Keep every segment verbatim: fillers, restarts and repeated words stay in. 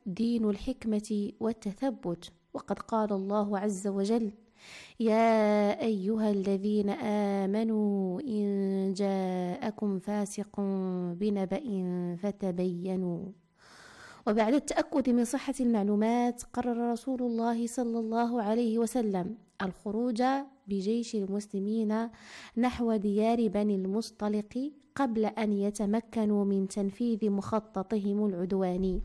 دين الحكمة والتثبت. وقد قال الله عز وجل: يا أيها الذين آمنوا إن جاءكم فاسق بنبأ فتبينوا. وبعد التأكد من صحة المعلومات قرر رسول الله صلى الله عليه وسلم الخروج بجيش المسلمين نحو ديار بني المصطلق قبل أن يتمكنوا من تنفيذ مخططهم العدواني،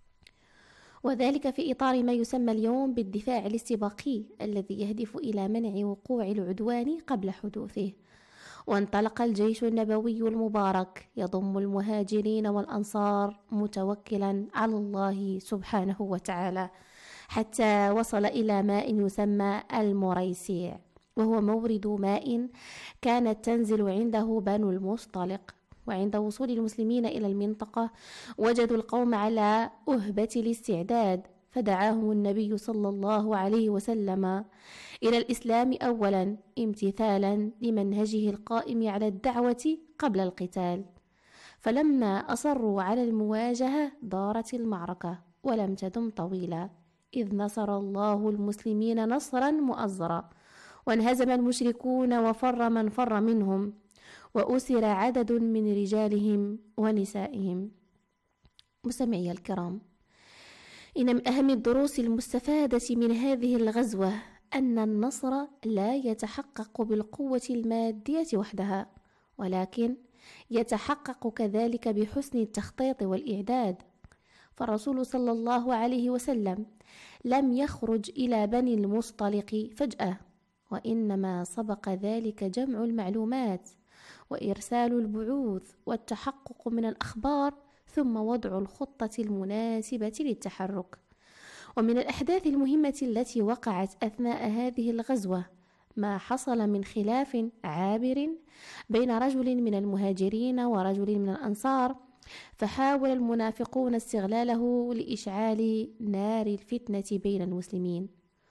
وذلك في إطار ما يسمى اليوم بالدفاع الاستباقي الذي يهدف إلى منع وقوع العدوان قبل حدوثه. وانطلق الجيش النبوي المبارك يضم المهاجرين والأنصار متوكلا على الله سبحانه وتعالى، حتى وصل إلى ماء يسمى المريسيع، وهو مورد ماء كانت تنزل عنده بنو المصطلق. وعند وصول المسلمين إلى المنطقة وجدوا القوم على أهبة الاستعداد، فدعاهم النبي صلى الله عليه وسلم إلى الإسلام أولا امتثالا لمنهجه القائم على الدعوة قبل القتال. فلما أصروا على المواجهة دارت المعركة ولم تدم طويلا، إذ نصر الله المسلمين نصرا مؤزرا، وانهزم المشركون وفر من فر منهم، وأسر عدد من رجالهم ونسائهم. مستمعي الكرام، إن من أهم الدروس المستفادة من هذه الغزوة أن النصر لا يتحقق بالقوة المادية وحدها، ولكن يتحقق كذلك بحسن التخطيط والإعداد. فالرسول صلى الله عليه وسلم لم يخرج إلى بني المصطلق فجأة، وإنما سبق ذلك جمع المعلومات وإرسال البعوث والتحقق من الأخبار، ثم وضع الخطة المناسبة للتحرك. ومن الأحداث المهمة التي وقعت أثناء هذه الغزوة ما حصل من خلاف عابر بين رجل من المهاجرين ورجل من الأنصار، فحاول المنافقون استغلاله لإشعال نار الفتنة بين المسلمين.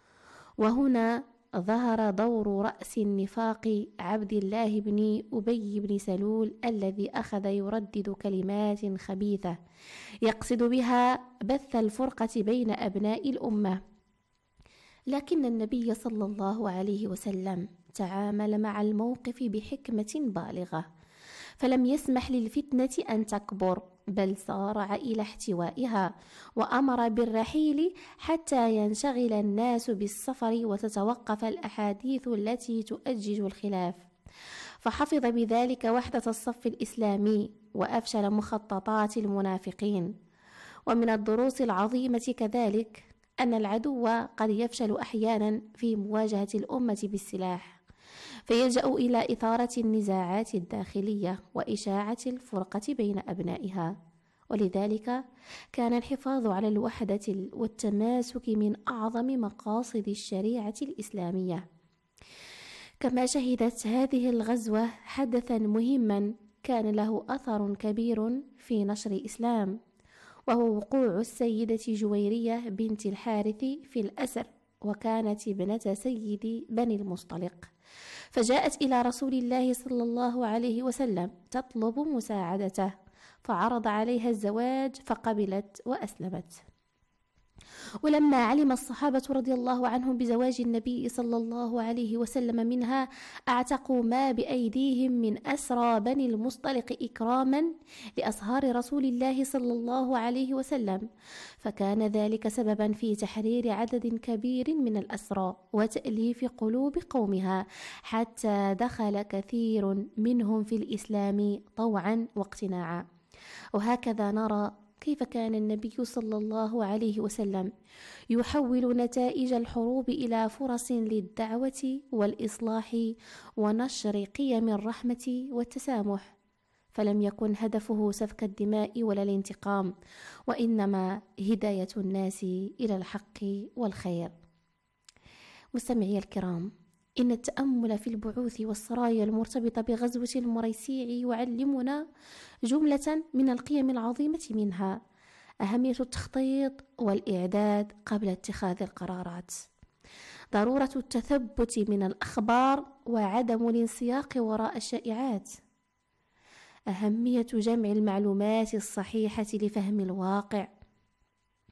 وهنا ظهر دور رأس النفاق عبد الله بن أبي بن سلول، الذي أخذ يردد كلمات خبيثة يقصد بها بث الفرقة بين أبناء الأمة. لكن النبي صلى الله عليه وسلم تعامل مع الموقف بحكمة بالغة، فلم يسمح للفتنة أن تكبر، بل سارع إلى احتوائها، وأمر بالرحيل حتى ينشغل الناس بالسفر وتتوقف الأحاديث التي تؤجج الخلاف. فحفظ بذلك وحدة الصف الإسلامي وأفشل مخططات المنافقين. ومن الدروس العظيمة كذلك أن العدو قد يفشل أحيانا في مواجهة الأمة بالسلاح، فيلجأ إلى إثارة النزاعات الداخلية وإشاعة الفرقة بين أبنائها. ولذلك كان الحفاظ على الوحدة والتماسك من أعظم مقاصد الشريعة الإسلامية. كما شهدت هذه الغزوة حدثا مهما كان له أثر كبير في نشر الإسلام، وهو وقوع السيدة جويرية بنت الحارث في الأسر، وكانت ابنة سيد بني المصطلق، فجاءت إلى رسول الله صلى الله عليه وسلم تطلب مساعدته، فعرض عليها الزواج فقبلت وأسلمت. ولما علم الصحابة رضي الله عنهم بزواج النبي صلى الله عليه وسلم منها، اعتقوا ما بأيديهم من أسرى بني المصطلق إكراما لأصهار رسول الله صلى الله عليه وسلم، فكان ذلك سببا في تحرير عدد كبير من الأسرى وتأليف قلوب قومها، حتى دخل كثير منهم في الإسلام طوعا واقتناعا. وهكذا نرى كيف كان النبي صلى الله عليه وسلم يحول نتائج الحروب إلى فرص للدعوة والإصلاح ونشر قيم الرحمة والتسامح، فلم يكن هدفه سفك الدماء ولا الانتقام، وإنما هداية الناس إلى الحق والخير. مستمعي الكرام، إن التأمل في البعوث والسرايا المرتبطة بغزوة المريسيع يعلمنا جملة من القيم العظيمة، منها أهمية التخطيط والإعداد قبل اتخاذ القرارات، ضرورة التثبت من الأخبار وعدم الانسياق وراء الشائعات، أهمية جمع المعلومات الصحيحة لفهم الواقع